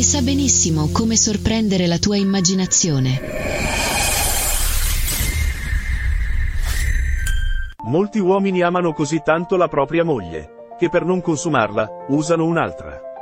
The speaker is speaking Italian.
sa benissimo come sorprendere la tua immaginazione. Molti uomini amano così tanto la propria moglie, che per non consumarla, usano un'altra.